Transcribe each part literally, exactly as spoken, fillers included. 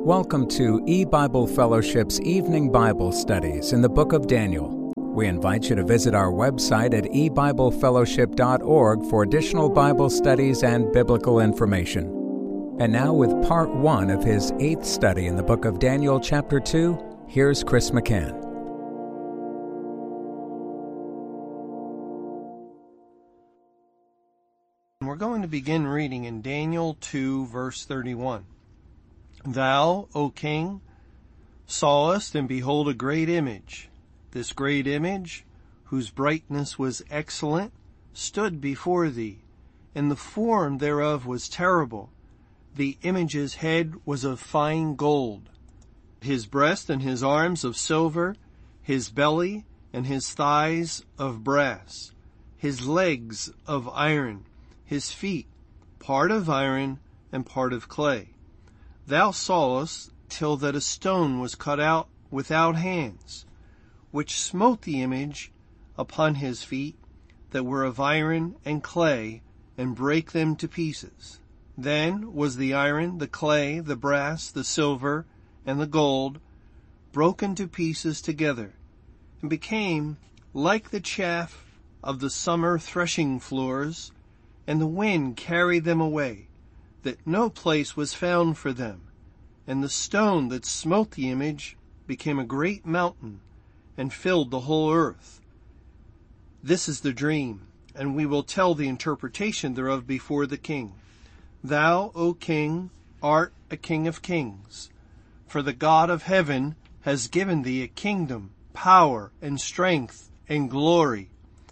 Welcome to E-Bible Fellowship's Evening Bible Studies in the Book of Daniel. We invite you to visit our website at e bible fellowship dot org for additional Bible studies and biblical information. And now with part one of his eighth study in the Book of Daniel, chapter two, here's Chris McCann. We're going to begin reading in Daniel two, verse thirty-one. Thou, O king, sawest, and behold, a great image. This great image, whose brightness was excellent, stood before thee, and the form thereof was terrible. The image's head was of fine gold, his breast and his arms of silver, his belly and his thighs of brass, his legs of iron, his feet part of iron and part of clay. Thou sawest till that a stone was cut out without hands, which smote the image upon his feet that were of iron and clay, and brake them to pieces. Then was the iron, the clay, the brass, the silver, and the gold broken to pieces together, and became like the chaff of the summer threshing floors, and the wind carried them away, that no place was found for them. And the stone that smote the image became a great mountain, and filled the whole earth. This is the dream, and we will tell the interpretation thereof before the king. Thou, O king, art a king of kings, for the God of heaven has given thee a kingdom, power, and strength, and glory.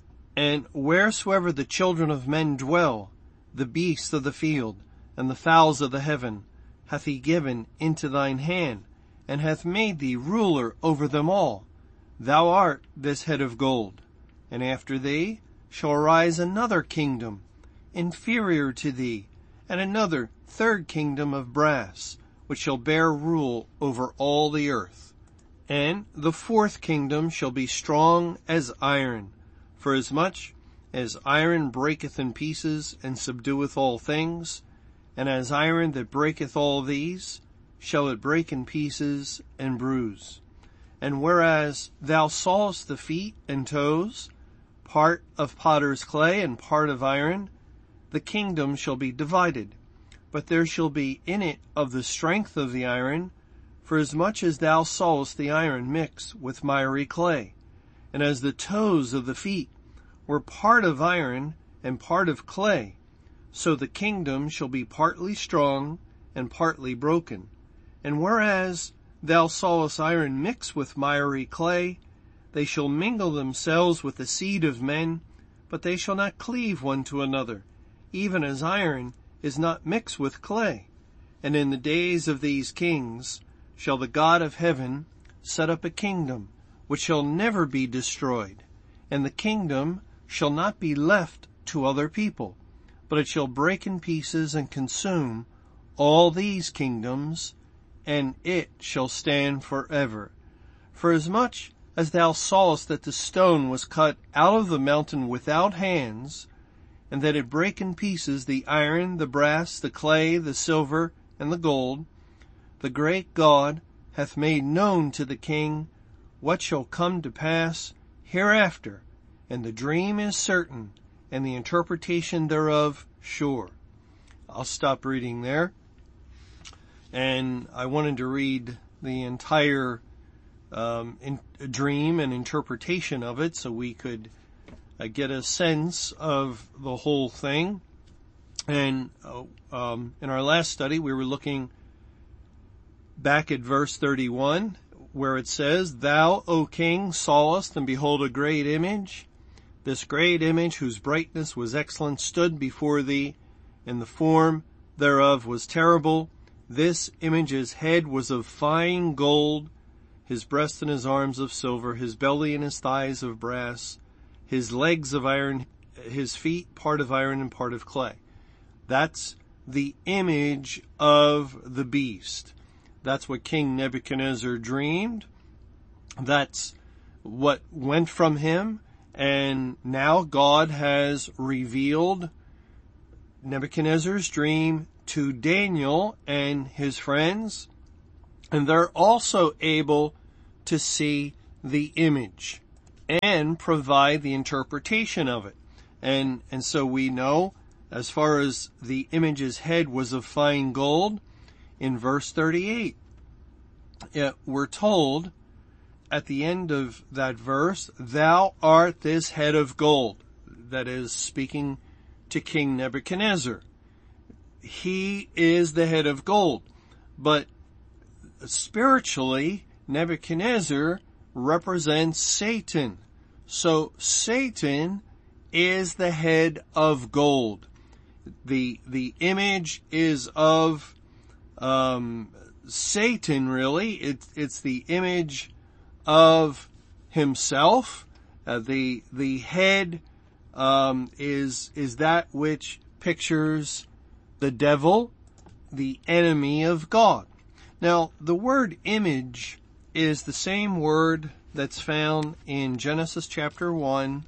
And wheresoever the children of men dwell, the beasts of the field, and the fowls of the heaven, hath he given into thine hand, and hath made thee ruler over them all. Thou art this head of gold. And after thee shall arise another kingdom, inferior to thee, and another third kingdom of brass, which shall bear rule over all the earth. And the fourth kingdom shall be strong as iron, for as much as iron breaketh in pieces, and subdueth all things, and as iron that breaketh all these, shall it break in pieces and bruise. And whereas thou sawest the feet and toes, part of potter's clay and part of iron, the kingdom shall be divided, but there shall be in it of the strength of the iron, for as much as thou sawest the iron mix with miry clay. And as the toes of the feet were part of iron and part of clay, so the kingdom shall be partly strong and partly broken. And whereas thou sawest iron mix with miry clay, they shall mingle themselves with the seed of men, but they shall not cleave one to another, even as iron is not mixed with clay. And in the days of these kings shall the God of heaven set up a kingdom, which shall never be destroyed, and the kingdom shall not be left to other people, but it shall break in pieces and consume all these kingdoms, and it shall stand forever. For as much as thou sawest that the stone was cut out of the mountain without hands, and that it brake in pieces the iron, the brass, the clay, the silver, and the gold, the great God hath made known to the king what shall come to pass hereafter, and the dream is certain, and the interpretation thereof sure. I'll stop reading there. And I wanted to read the entire um, in, dream and interpretation of it so we could uh, get a sense of the whole thing. And uh, um, in our last study, we were looking back at verse thirty-one, where it says, Thou, O king, sawest, and behold, a great image. This great image, whose brightness was excellent, stood before thee, and the form thereof was terrible. This image's head was of fine gold, his breast and his arms of silver, his belly and his thighs of brass, his legs of iron, his feet part of iron and part of clay. That's the image of the beast. That's what King Nebuchadnezzar dreamed. That's what went from him. And now God has revealed Nebuchadnezzar's dream to Daniel and his friends. And they're also able to see the image and provide the interpretation of it. And, and so we know, as far as the image's head was of fine gold, in verse thirty-eight, it, we're told at the end of that verse, "Thou art this head of gold." That is speaking to King Nebuchadnezzar. He is the head of gold. But spiritually, Nebuchadnezzar represents Satan. So Satan is the head of gold. The, the image is of, um, Satan, really. It's, it's the image of himself. Uh, the, the head, um, is, is that which pictures the devil, the enemy of God. Now, the word image is the same word that's found in Genesis chapter one,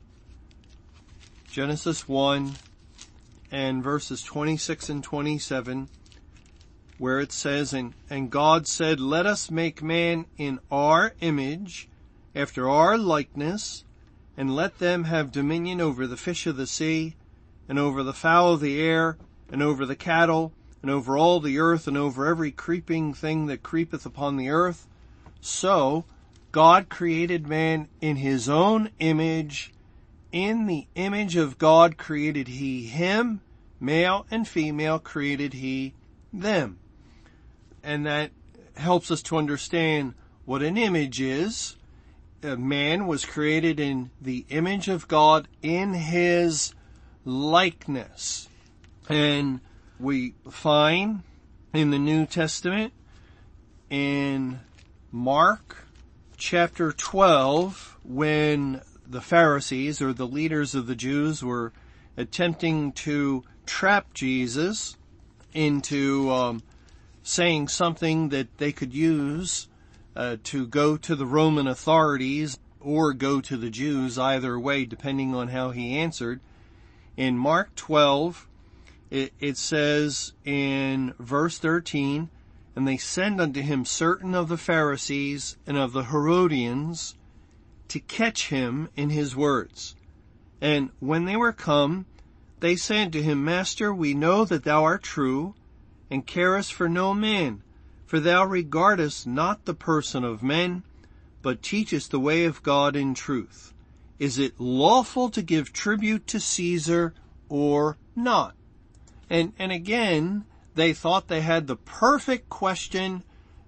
Genesis one, and verses twenty-six and twenty-seven, where it says, and, and God said, "Let us make man in our image, after our likeness, and let them have dominion over the fish of the sea, and over the fowl of the air, and over the cattle, and over all the earth, and over every creeping thing that creepeth upon the earth." So God created man in his own image. In the image of God created he him, male and female created he them. And that helps us to understand what an image is. A man was created in the image of God, in his likeness. And we find in the New Testament, in Mark chapter twelve, when the Pharisees, or the leaders of the Jews, were attempting to trap Jesus into um, saying something that they could use uh, to go to the Roman authorities or go to the Jews, either way, depending on how he answered. In Mark twelve, it, it says in verse thirteen, "And they send unto him certain of the Pharisees and of the Herodians to catch him in his words. And when they were come, they said to him, Master, we know that thou art true, and carest for no man, for thou regardest not the person of men, but teachest the way of God in truth. Is it lawful to give tribute to Caesar or not?" And, and again, they thought they had the perfect question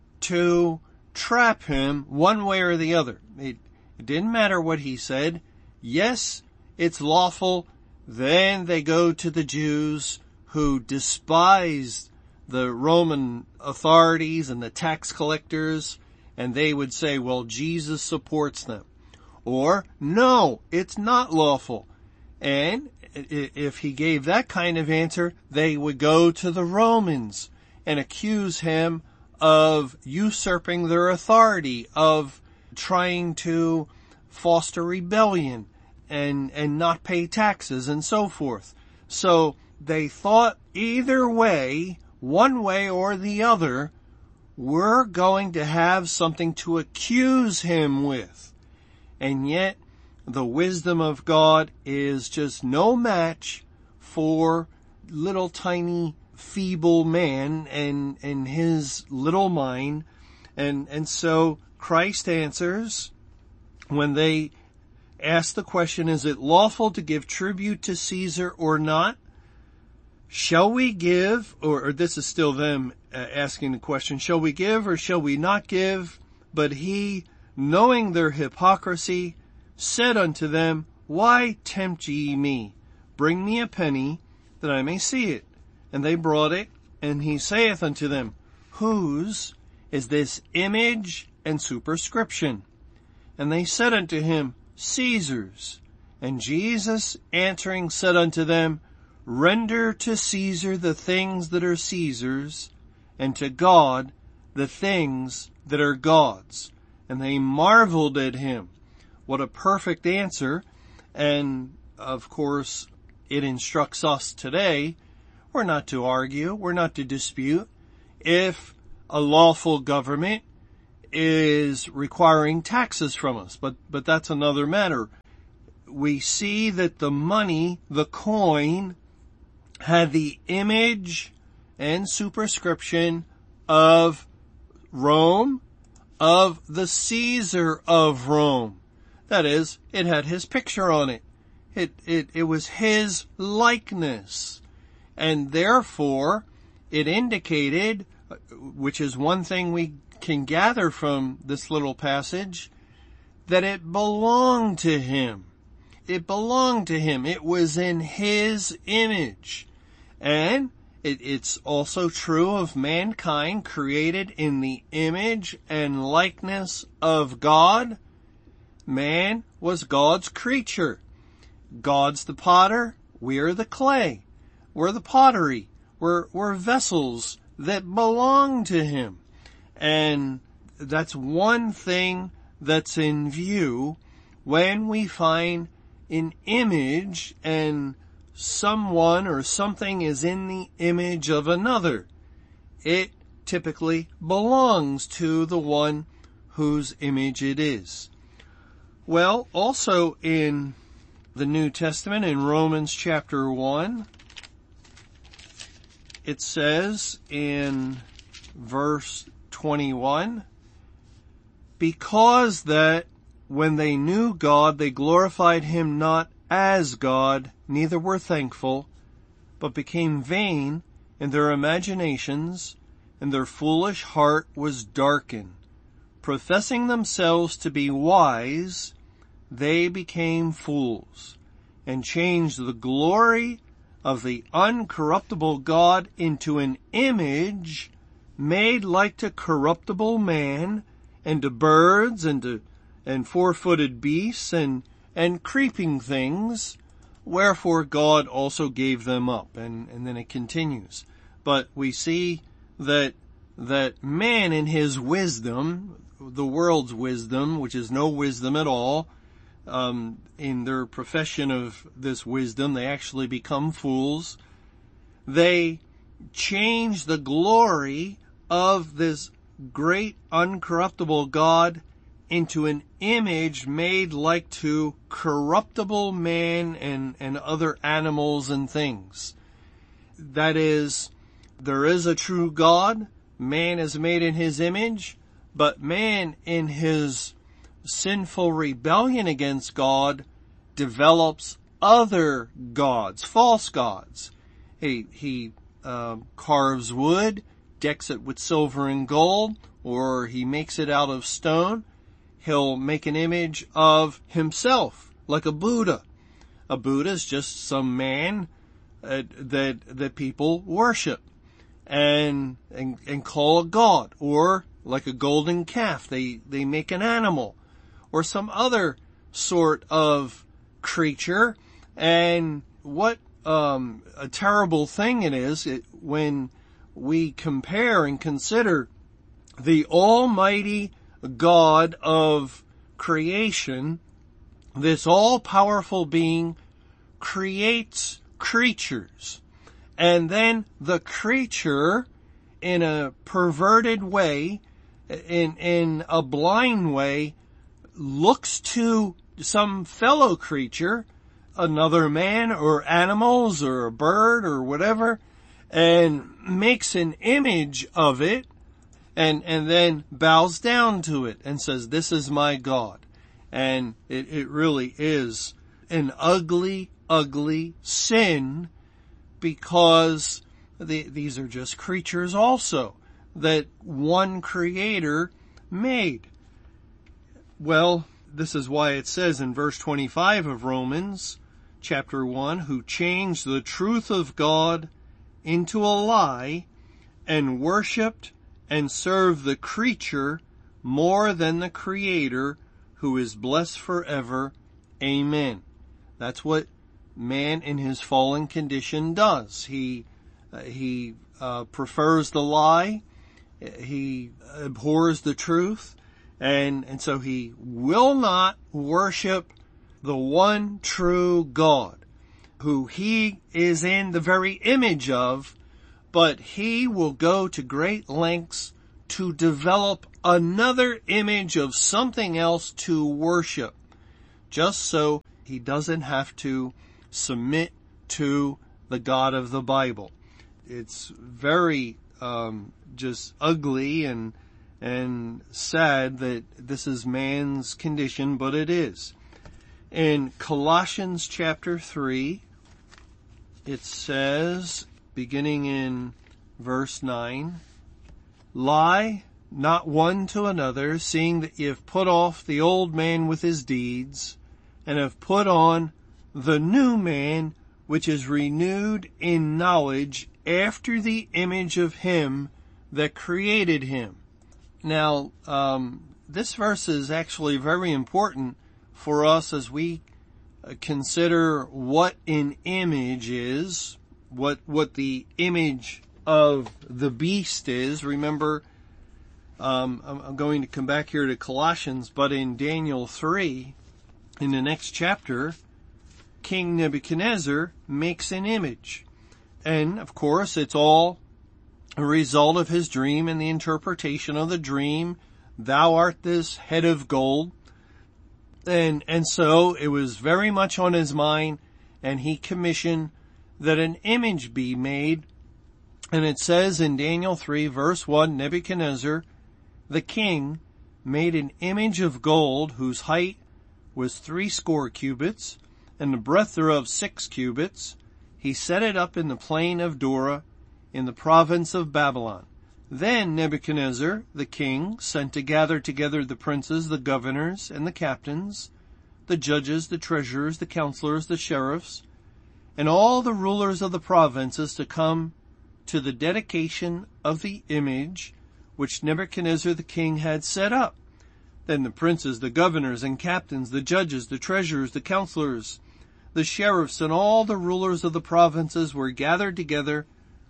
to trap him one way or the other. It, it didn't matter what he said. Yes, it's lawful. Then they go to the Jews who despised the Roman authorities and the tax collectors, and they would say, well, Jesus supports them. Or, no, it's not lawful. And if he gave that kind of answer, they would go to the Romans and accuse him of usurping their authority, of trying to foster rebellion and, and not pay taxes and so forth. So they thought either way, one way or the other, we're going to have something to accuse him with. And yet, the wisdom of God is just no match for little tiny feeble man and, and his little mind. And, and so Christ answers when they ask the question, is it lawful to give tribute to Caesar or not? Shall we give, or, or this is still them uh, asking the question, shall we give or shall we not give? But he, knowing their hypocrisy, said unto them, Why tempt ye me? Bring me a penny, that I may see it. And they brought it, and he saith unto them, Whose is this image and superscription? And they said unto him, Caesar's. And Jesus answering said unto them, Render to Caesar the things that are Caesar's, and to God the things that are God's. And they marveled at him. What a perfect answer. And, of course, it instructs us today, we're not to argue, we're not to dispute. If a lawful government is requiring taxes from us, but, but that's another matter. We see that the money, the coin, had the image and superscription of Rome, of the Caesar of Rome. That is, it had his picture on it. It, it, it was his likeness. And therefore, it indicated, which is one thing we can gather from this little passage, that it belonged to him. It belonged to him. It was in his image. And it, it's also true of mankind created in the image and likeness of God. Man was God's creature. God's the potter. We're the clay. We're the pottery. We're, we're vessels that belong to him. And that's one thing that's in view when we find an image and someone or something is in the image of another. It typically belongs to the one whose image it is. Well, also in the New Testament, in Romans chapter one, it says in verse twenty-one, because that when they knew God, they glorified him not as God, neither were thankful, but became vain in their imaginations, and their foolish heart was darkened. Professing themselves to be wise, they became fools, and changed the glory of the uncorruptible God into an image made like to corruptible man, and to birds, and to and four-footed beasts, and and creeping things, wherefore God also gave them up. And, and then it continues. But we see that that man in his wisdom, the world's wisdom, which is no wisdom at all, um, in their profession of this wisdom, they actually become fools. They change the glory of this great uncorruptible God into an image made like to corruptible man and, and other animals and things. That is, there is a true God. Man is made in his image, but man in his sinful rebellion against God develops other gods, false gods. He, he uh, carves wood, decks it with silver and gold, or he makes it out of stone. He'll make an image of himself, like a Buddha. A Buddha is just some man uh, that that people worship and, and and call a god, or like a golden calf, they they make an animal, or some other sort of creature. And what um, a terrible thing it is it, when we compare and consider the Almighty God of creation. This all-powerful being creates creatures, and then the creature, in a perverted way, in in a blind way, looks to some fellow creature, another man or animals or a bird or whatever, and makes an image of it, and and then bows down to it and says, "This is my God." And it, it really is an ugly, ugly sin, because the, these are just creatures also that one creator made. Well, this is why it says in verse twenty-five of Romans chapter one, who changed the truth of God into a lie and worshipped and served the creature more than the Creator, who is blessed forever. Amen. That's what man in his fallen condition does. He uh, he uh, prefers the lie. He abhors the truth. And, and so he will not worship the one true God, who he is in the very image of, but he will go to great lengths to develop another image of something else to worship, just so he doesn't have to submit to the God of the Bible. It's very um, just ugly and and sad that this is man's condition, but it is. In Colossians chapter three, it says, beginning in verse nine, "Lie not one to another, seeing that ye have put off the old man with his deeds, and have put on the new man, which is renewed in knowledge after the image of him that created him." Now, um, this verse is actually very important for us as we consider what an image is, what what the image of the beast is. Remember, um, I'm going to come back here to Colossians, but in Daniel three, in the next chapter, King Nebuchadnezzar makes an image. And, of course, it's all a result of his dream and the interpretation of the dream. Thou art this head of gold. And, and so it was very much on his mind, and he commissioned that an image be made. And it says in Daniel three, verse one, Nebuchadnezzar, the king, made an image of gold whose height was threescore cubits, and the breadth thereof six cubits. He set it up in the plain of Dura, in the province of Babylon. Then Nebuchadnezzar, the king, sent to gather together the princes, the governors, and the captains, the judges, the treasurers, the counselors, the sheriffs, and all the rulers of the provinces to come to the dedication of the image which Nebuchadnezzar the king had set up. Then the princes, the governors, and captains, the judges, the treasurers, the counselors, the sheriffs, and all the rulers of the provinces were gathered together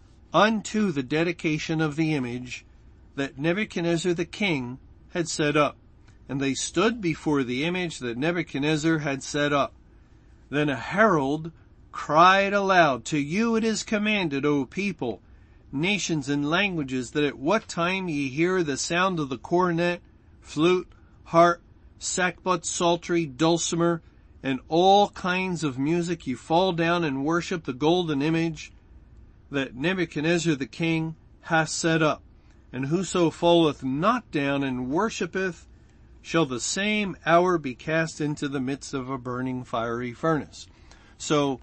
unto the dedication of the image that Nebuchadnezzar the king had set up. And they stood before the image that Nebuchadnezzar had set up. Then a herald cried aloud, To you it is commanded, O people, nations and languages, that at what time ye hear the sound of the cornet, flute, harp, sackbut, psaltery, dulcimer, and all kinds of music, you fall down and worship the golden image that Nebuchadnezzar the king hath set up. And whoso falleth not down and worshipeth shall the same hour be cast into the midst of a burning fiery furnace. So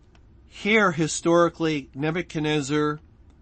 here historically Nebuchadnezzar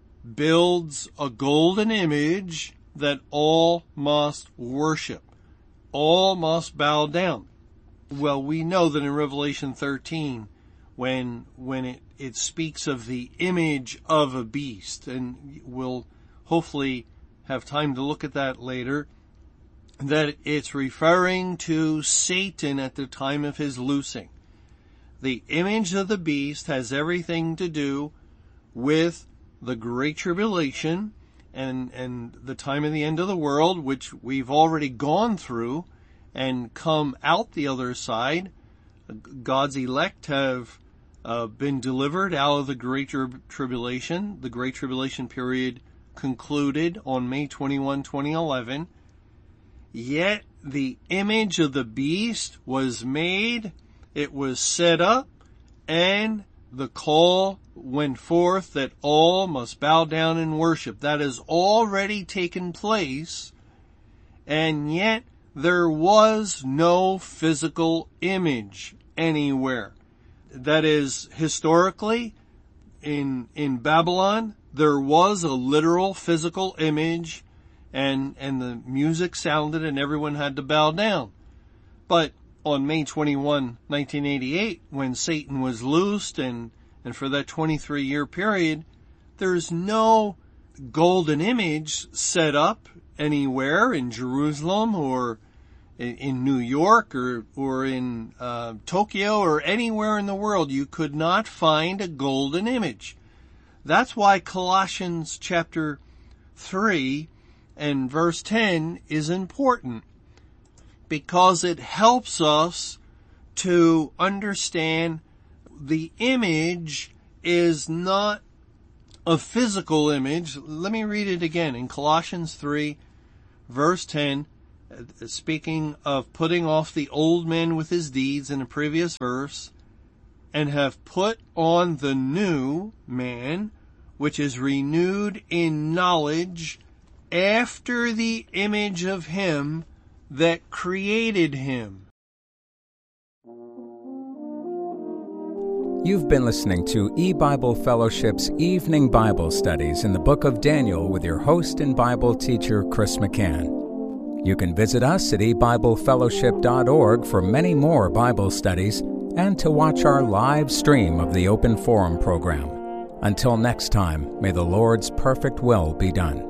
builds a golden image that all must worship. All must bow down. Well, we know that in Revelation thirteen, when when it, it speaks of the image of a beast, and we'll hopefully have time to look at that later, that it's referring to Satan at the time of his loosing. The image of the beast has everything to do with the Great Tribulation and, and the time of the end of the world, which we've already gone through and come out the other side. God's elect have uh, been delivered out of the Great Tribulation. The Great Tribulation period concluded on May twenty-first, twenty eleven. Yet the image of the beast was made, it was set up, and the call went forth that all must bow down and worship. That has already taken place, and yet there was no physical image anywhere. That is, historically, in in Babylon, there was a literal physical image, and and the music sounded and everyone had to bow down. But on May twenty-first, nineteen eighty-eight, when Satan was loosed, and, and for that twenty-three year period, there's no golden image set up anywhere in Jerusalem or in, in New York or, or in uh, Tokyo or anywhere in the world. You could not find a golden image. That's why Colossians chapter three and verse ten is important, because it helps us to understand the image is not a physical image. Let me read it again. In Colossians three, verse ten, speaking of putting off the old man with his deeds in a previous verse, and have put on the new man, which is renewed in knowledge after the image of him that created him. You've been listening to E-Bible Fellowship's Evening Bible Studies in the Book of Daniel with your host and Bible teacher, Chris McCann. You can visit us at e bible fellowship dot org for many more Bible studies and to watch our live stream of the Open Forum program. Until next time, may the Lord's perfect will be done.